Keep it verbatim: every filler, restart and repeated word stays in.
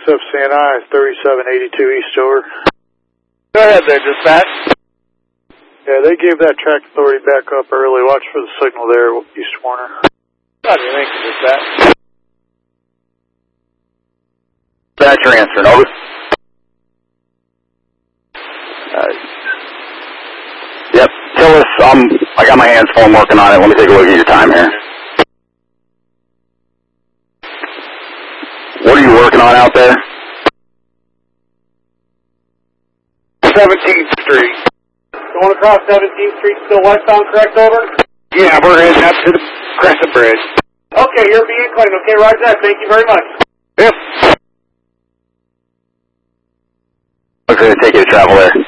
F C N I, thirty-seven eighty-two East over. Go ahead there, dispatch. Yeah, they gave that track authority back up early. Watch for the signal there, East Warner. Roger, thank you, dispatch. Dispatch, you're answering, over. Uh, yep, Tillis, um, I got my hands full, I'm working on it. Let me take a look at your time here. What are you working on out there? seventeenth Street. Going across seventeenth Street, still westbound, correct, over? Yeah, we're heading up to the Crescent Bridge. Okay, you're being clean. Okay, roger that. Thank you very much. Yep. Okay, take you to travel there.